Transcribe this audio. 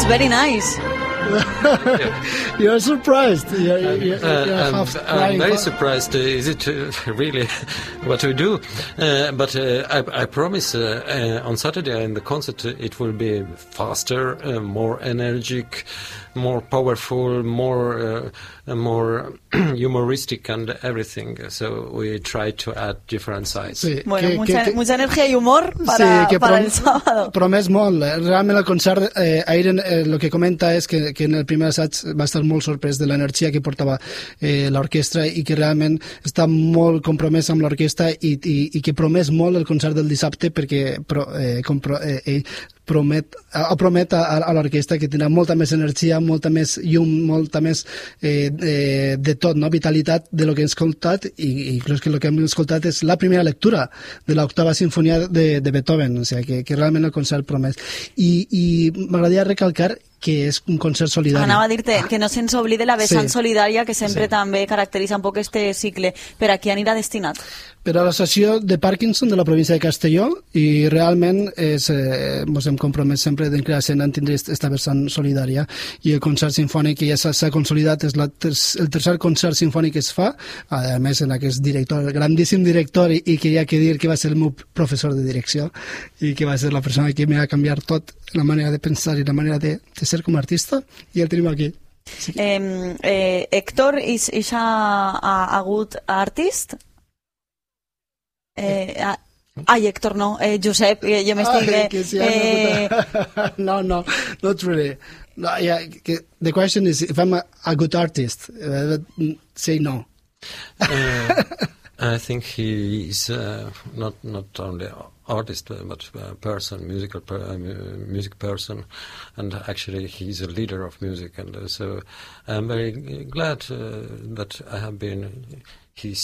It's very nice. You're surprised. You're half I'm very crying. surprised. Is it really what we do? But I promise on Saturday in the concert it will be faster, more energetic, more powerful, more humoristic and everything. So we try to add different sides. Sí, Bueno, mucha energía y humor para el sábado. Promès molt. Realment el concert, Airen el que comenta és que en el primer assaig va estar molt sorprès de l'energia que portava l'orquestra i que realment està molt compromès amb l'orquestra i que promès molt el concert del dissabte perquè ell promet a l'orquestra que tindrà molta més energia, molta més llum, molta més de tot, no? Vitalitat de lo que hem escoltat i crec que el que hem escoltat és la primera lectura de l'octava sinfonia de Beethoven, o sigui que realment el concert promet. I m'agradaria recalcar que és un concert solidari. Anava a dir-te que no se'ns oblide la vessant solidària que sempre també caracteritza un poc este cicle. Per a qui anirà destinat? Per a l'associació de Parkinson de la província de Castelló i realment ens hem compromès sempre de crear en tindre aquesta vessant solidària i el concert sinfònic que ja s'ha consolidat és el tercer concert sinfònic que es fa, a més en aquest director, el grandíssim director i que hi ha que dir que va ser el meu professor de direcció i que va ser la persona que m'ha canviat tot la manera de pensar i la manera de ser com a artista i el tenim aquí. Sí. Héctor is a good artist? Ai, Héctor, no. Josep, jo m'estic... No, not really. No, yeah, the question is if I'm a good artist. Say no. I think he is not only artist but person, music person, and actually he's a leader of music, and so I'm very glad that I have been his